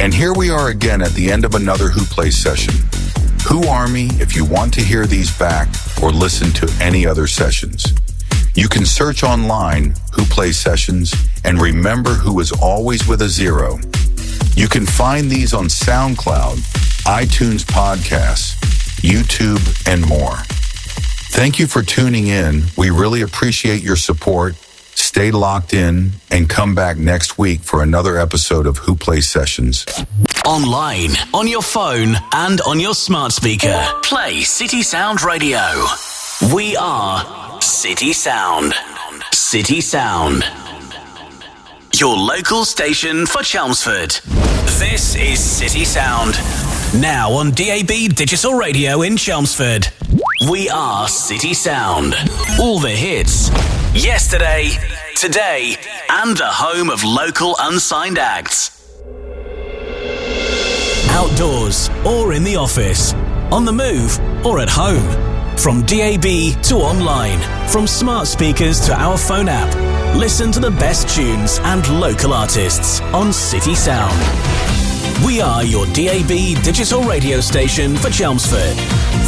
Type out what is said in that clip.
And here we are again at the end of another Who Plays session. Who Army if you want to hear these back or listen to any other sessions. You can search online Who Plays sessions and remember who is always with a 0. You can find these on SoundCloud, iTunes podcasts, YouTube, and more. Thank you for tuning in. We really appreciate your support. Stay locked in and come back next week for another episode of Who Plays Sessions. Online, on your phone, and on your smart speaker. Play City Sound Radio. We are City Sound. City Sound. Your local station for Chelmsford. This is City Sound. Now on DAB Digital Radio in Chelmsford. We are City Sound. All the hits. Yesterday, today, and the home of local unsigned acts. Outdoors or in the office, on the move or at home. From DAB to online, from smart speakers to our phone app. Listen to the best tunes and local artists on City Sound. We are your DAB digital radio station for Chelmsford.